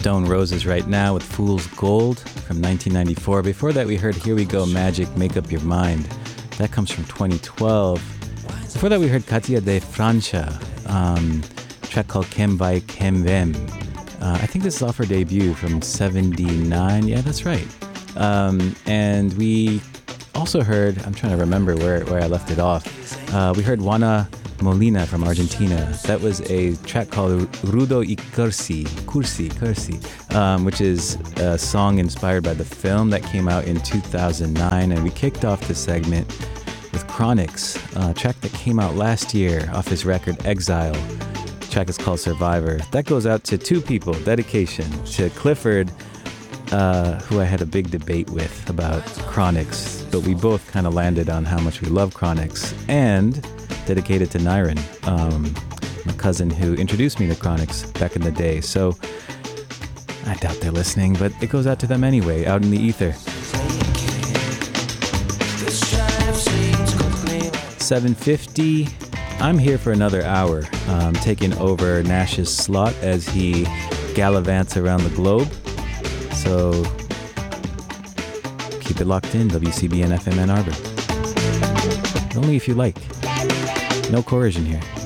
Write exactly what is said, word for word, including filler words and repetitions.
Stone Roses right now with Fool's Gold from nineteen ninety-four. Before that, we heard Here We Go Magic, Make Up Your Mind. That comes from twenty twelve. Before that, we heard Katia de Francia, um, a track called Kem Vai Kem Vem. Uh, I think this is off her debut from seventy-nine. Yeah, that's right. Um, and we also heard, I'm trying to remember where, where I left it off. Uh, we heard Juana Molina from Argentina. That was a track called Rudo y Cursi, Cursi, Cursi, um, which is a song inspired by the film that came out in two thousand nine. And we kicked off the segment with Chronixx, a track that came out last year off his record Exile. The track is called Survivor. That goes out to two people. Dedication to Clifford, uh, who I had a big debate with about Chronixx, but we both kind of landed on how much we love Chronixx, and dedicated to Nyron, um, my cousin who introduced me to Chronixx back in the day. So I doubt they're listening, but it goes out to them anyway, out in the ether. seven fifty. I'm here for another hour, um, taking over Nash's slot as he gallivants around the globe. So keep it locked in, W C B N F M Ann Arbor. Only if you like. No coercion here.